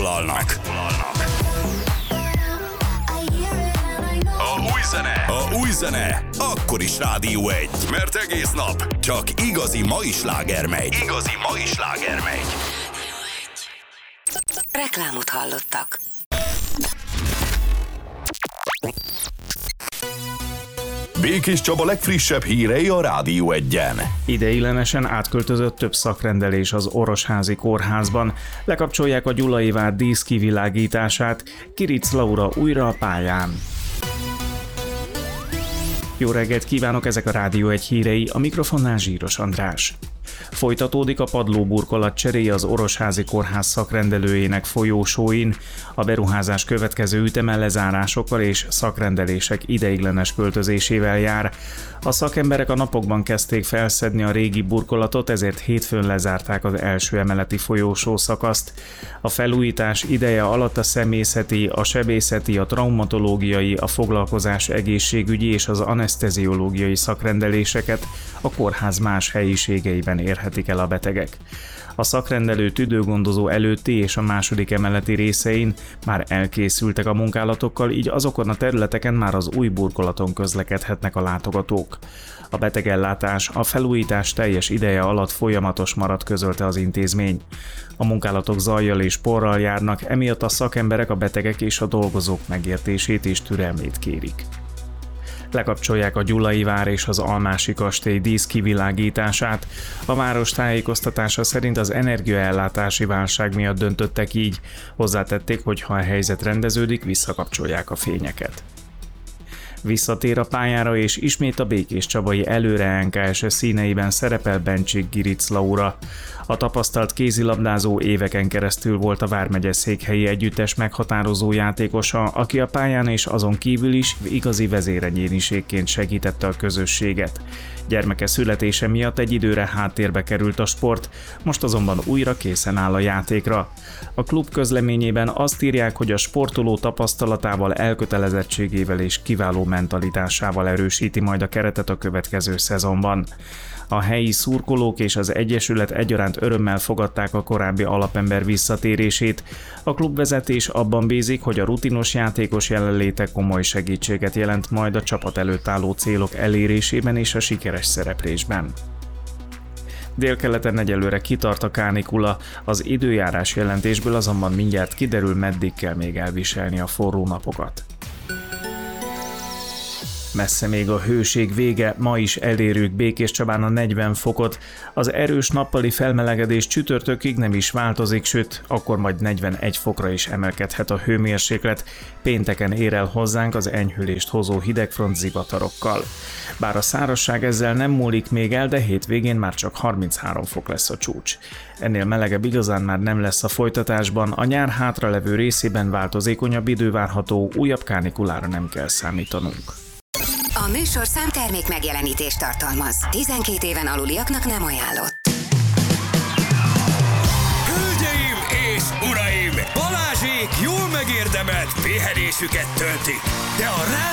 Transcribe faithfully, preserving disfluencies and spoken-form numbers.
megszólalnak. A új zene, a új zene, akkor is Rádió egy, mert egész nap csak igazi mai sláger megy. Igazi mai sláger megy. Reklámot hallottak. Békés Csaba legfrissebb hírei a Rádió egyen. Ideiglenesen átköltözött több szakrendelés az Orosházi Kórházban. Lekapcsolják a Gyulai vár díszkivilágítását, Kiric Laura újra a pályán. Jó reggelt kívánok, ezek a Rádió egy hírei, a mikrofonnál Zsíros András. Folytatódik a padlóburkolat cseréje az Orosházi Kórház szakrendelőjének folyósóin. A beruházás következő üteme lezárásokkal és szakrendelések ideiglenes költözésével jár. A szakemberek a napokban kezdték felszedni a régi burkolatot, ezért hétfőn lezárták az első emeleti folyósó szakaszt. A felújítás ideje alatt a személyzeti, a sebészeti, a traumatológiai, a foglalkozás egészségügyi és az aneszteziológiai szakrendeléseket a kórház más helyiségeiben érhetik el a betegek. A szakrendelő tüdőgondozó előtti és a második emeleti részein már elkészültek a munkálatokkal, így azokon a területeken már az új burkolaton közlekedhetnek a látogatók. A betegellátás a felújítás teljes ideje alatt folyamatos marad, közölte az intézmény. A munkálatok zajjal és porral járnak, emiatt a szakemberek a betegek és a dolgozók megértését és türelmét kérik. Lekapcsolják a Gyulai vár és az Almási kastély díszkivilágítását. A város tájékoztatása szerint az energiaellátási válság miatt döntöttek így. Hozzátették, hogy ha a helyzet rendeződik, visszakapcsolják a fényeket. Visszatér a pályára és ismét a Békés Csabai Előre en ká es színeiben szerepel Bencsik Kiric Laura. A tapasztalt kézilabdázó éveken keresztül volt a vármegye székhelyi együttes meghatározó játékosa, aki a pályán és azon kívül is igazi vezéregyéniségként segítette a közösséget. Gyermeke születése miatt egy időre háttérbe került a sport, most azonban újra készen áll a játékra. A klub közleményében azt írják, hogy a sportoló tapasztalatával, elkötelezettségével és kiváló mentalitásával erősíti majd a keretet a következő szezonban. A helyi szurkolók és az egyesület egyaránt örömmel fogadták a korábbi alapember visszatérését. A klubvezetés abban bízik, hogy a rutinos játékos jelenléte komoly segítséget jelent majd a csapat előtt álló célok elérésében és a sikeres szereplésben. Délkeleten egyelőre kitart a kánikula, az időjárás jelentésből azonban mindjárt kiderül, meddig kell még elviselni a forró napokat. Messze még a hőség vége, ma is elérjük Békés Csabán a negyven fokot. Az erős nappali felmelegedés csütörtökig nem is változik, sőt, akkor majd negyvenegy fokra is emelkedhet a hőmérséklet. Pénteken ér el hozzánk az enyhülést hozó hidegfront zivatarokkal. Bár a szárazság ezzel nem múlik még el, de hétvégén már csak harminchárom fok lesz a csúcs. Ennél melegebb igazán már nem lesz a folytatásban, a nyár hátralevő részében változékonyabb idő várható, újabb kánikulára nem kell számítanunk. A műsorszám termék megjelenítést tartalmaz. tizenkét éven aluliaknak nem ajánlott. Hölgyeim és uraim! Balázsék jól megérdemelt pihenésüket töltik, de a